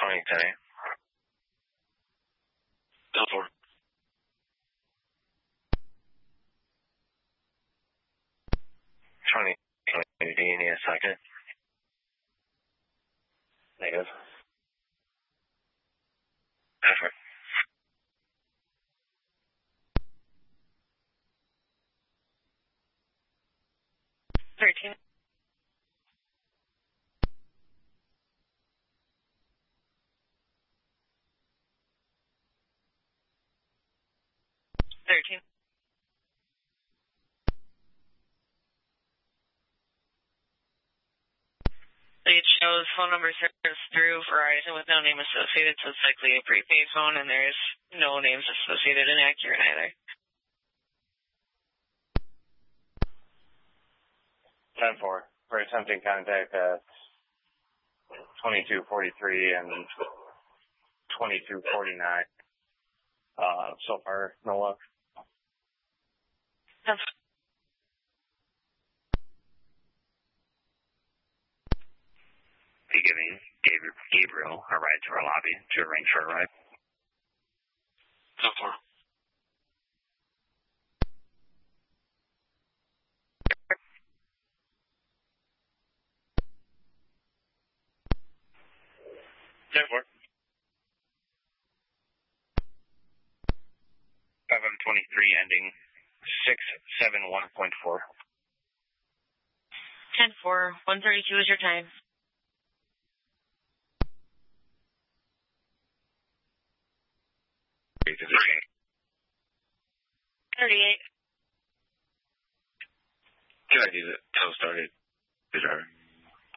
Tony, today. 10-4. Tony, do you need a second? Negative. 10-4. $13. It shows phone number serves through Verizon with no name associated, so it's likely a prepaid phone, and there's no names associated inaccurate either. 10-4. We're attempting contact at 2243 and 2249. So far, no luck. Be giving Gabriel a ride to our lobby to arrange for a ride. 10-4. Therefore, 523 ending 671.4. 10-4. 132 is your time. 38. Good idea that Toe started. Bizarre.